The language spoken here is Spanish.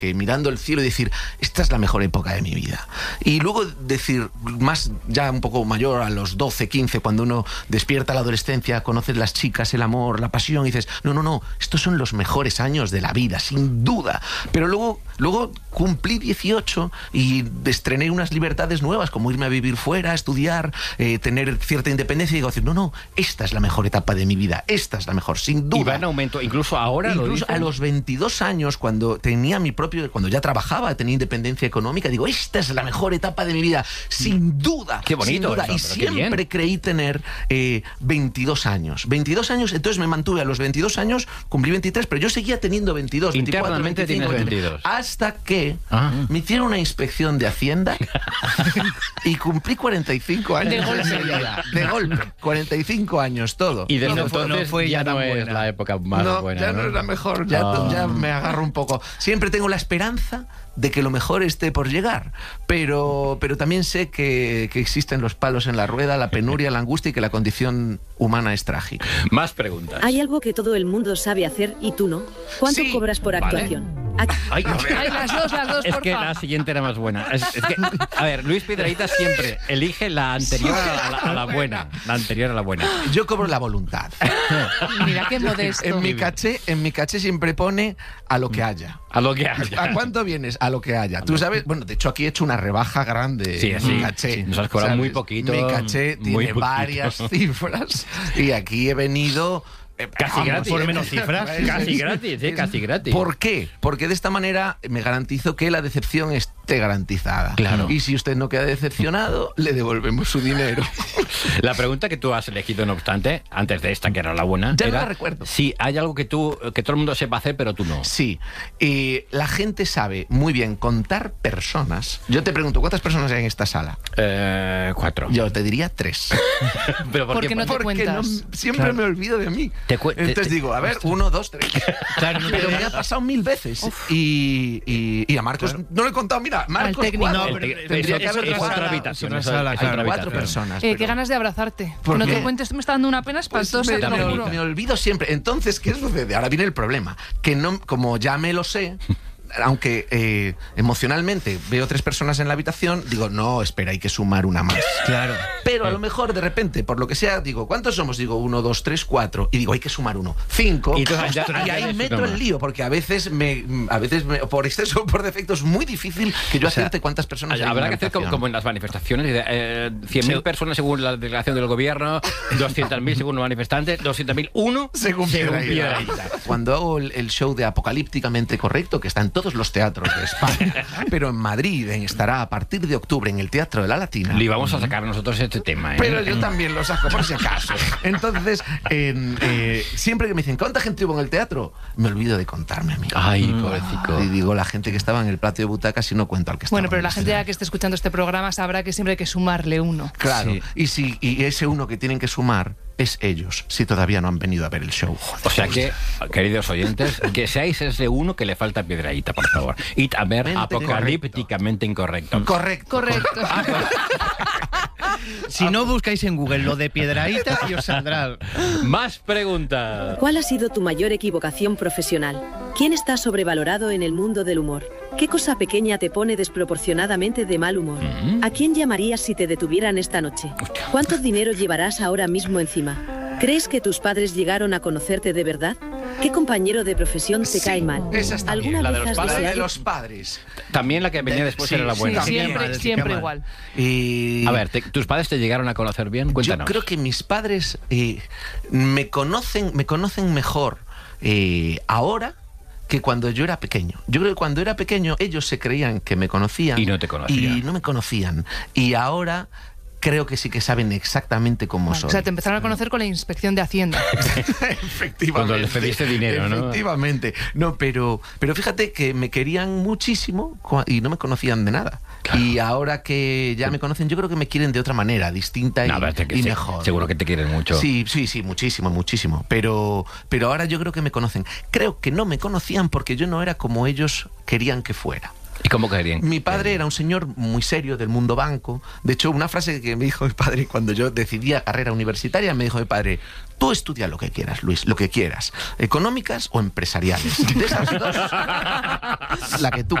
mirando el cielo y decir, esta es la mejor época de mi vida. Y luego decir, más ya un poco mayor, a los 12, 15, cuando uno despierta la adolescencia, conoces las chicas, el amor, la pasión, y dices, no, estos son los mejores años de la vida, sin duda. Pero luego cumplí 18 y estrené unas libertades nuevas, como irme a vivir fuera, estudiar, tener cierta independencia, y digo, no, esta es la mejor etapa de mi vida, esta es la mejor, sin duda. Y va en aumento, incluso ahora. Incluso a los 22 años, cuando tenía cuando ya trabajaba, tenía independencia económica, digo, esta es la mejor etapa de mi vida, sin duda. Qué bonito. Sin duda. Eso, y siempre creí tener 22 años. 22 años, entonces me mantuve a los 22 años, cumplí 23, pero yo seguía teniendo 22, 24, Internamente 25, tienes 22. Hasta que me hicieron una inspección de Hacienda y cumplí 45 años. De golpe. 45 años, todo. Y desde entonces ya no es la época más buena. Ya no es la mejor, ya me agarro un poco. Siempre tengo la esperanza de que lo mejor esté por llegar, pero también sé que existen los palos en la rueda, la penuria, la angustia, y que la condición humana es trágica. Más preguntas. Hay algo que todo el mundo sabe hacer y tú no. ¿Cuánto cobras por actuación? Ay, las dos, es que la siguiente era más buena. Es que, a ver, Luis Piedrahita siempre elige la anterior a la buena. La anterior a la buena. Yo cobro la voluntad. Mira qué modesto. En mi caché siempre pone a lo que haya. A lo que haya. ¿A cuánto vienes? A lo que haya. Tú sabes, bueno, de hecho aquí he hecho una rebaja grande. Sí, mi caché. Sí, nos has cobrado muy poquito. Mi caché tiene varias cifras y aquí he venido... Casi gratis. Por menos cifras. Casi gratis, casi gratis. ¿Por qué? Porque de esta manera me garantizo que la decepción esté garantizada. Claro. Y si usted no queda decepcionado, le devolvemos su dinero. La pregunta que tú has elegido, no obstante, antes de esta, que era la buena, ya era, no la recuerdo. Si hay algo que todo el mundo sepa hacer, pero tú no. Sí. La gente sabe muy bien contar personas. Yo te pregunto, ¿cuántas personas hay en esta sala? 4. Yo te diría 3. ¿Pero ¿Por qué no te cuentas? Siempre me olvido de mí. Entonces digo, a ver, 1, 2, 3. Claro, pero me ha pasado 1000 veces. Y a Marcos no le he contado, mira, Marcos, técnico. no, Tendría que ser otra habitación. Claro, 4 personas. Qué ganas de abrazarte. ¿Por No qué? te cuentes, me está dando una pena espantosa. te lo juro. Me olvido siempre. Entonces, ¿qué sucede? Ahora viene el problema. Que no, como ya me lo sé... Aunque emocionalmente veo 3 personas en la habitación, digo, no, espera, hay que sumar una más. Claro. Pero a lo mejor, de repente, por lo que sea, digo, ¿cuántos somos? Digo, 1, 2, 3, 4. Y digo, hay que sumar 1. 5. Y ahí meto el lío, porque a veces por exceso o por defecto, es muy difícil que yo acierte cuántas personas hay. Habrá que hacer como en las manifestaciones, 100.000 personas según la declaración del gobierno, 200.000 según los manifestantes, 200.000, 1 según Piedrahita. Cuando hago el show de Apocalípticamente Correcto, que está en todos los teatros de España, pero en Madrid estará a partir de octubre en el Teatro de la Latina. Le íbamos a sacar nosotros este tema, ¿eh? Pero yo también lo saco por si acaso. Entonces, siempre que me dicen, ¿cuánta gente hubo en el teatro? Me olvido de contarme, amigo. Ay, pobrecito. Y digo, la gente que estaba en el patio de butacas, y no cuento al que estaba. Bueno, pero la gente ya que esté escuchando este programa sabrá que siempre hay que sumarle 1. Claro, Sí. y ese 1 que tienen que sumar es ellos, si todavía no han venido a ver el show. O sea que, queridos oyentes, que seáis ese 1 que le falta a Piedrahita, por favor. Y a ver, Apocalípticamente Incorrecto. Correcto. Si no buscáis en Google lo de Piedrahita y os saldrá. Más preguntas. ¿Cuál ha sido tu mayor equivocación profesional? ¿Quién está sobrevalorado en el mundo del humor? ¿Qué cosa pequeña te pone desproporcionadamente de mal humor? ¿A quién llamarías si te detuvieran esta noche? ¿Cuánto dinero llevarás ahora mismo encima? ¿Crees que tus padres llegaron a conocerte de verdad? ¿Qué compañero de profesión te cae mal? Esa está bien, ¿Alguna la de vez los has padres. La de deseado? los padres. También la que venía después era la buena. Sí, siempre igual. A ver, ¿tus padres te llegaron a conocer bien? Cuéntanos. Yo creo que mis padres me conocen mejor ahora que cuando yo era pequeño. Yo creo que cuando era pequeño ellos se creían que me conocían. Y no te conocían. Y no me conocían. Y ahora... creo que sí que saben exactamente cómo soy. O sea, te empezaron a conocer con la inspección de Hacienda. Efectivamente. Cuando les pediste dinero, ¿no? Efectivamente. No, pero fíjate que me querían muchísimo y no me conocían de nada. Claro. Y ahora que ya me conocen, yo creo que me quieren de otra manera, distinta y mejor. Seguro que te quieren mucho. Sí, muchísimo. Pero ahora yo creo que me conocen. Creo que no me conocían porque yo no era como ellos querían que fuera. cómo caerían? Mi padre era un señor muy serio del mundo banco. De hecho, una frase que me dijo mi padre cuando yo decidí carrera universitaria, me dijo mi padre: tú estudia lo que quieras, Luis, lo que quieras, económicas o empresariales. De esas dos, la que tú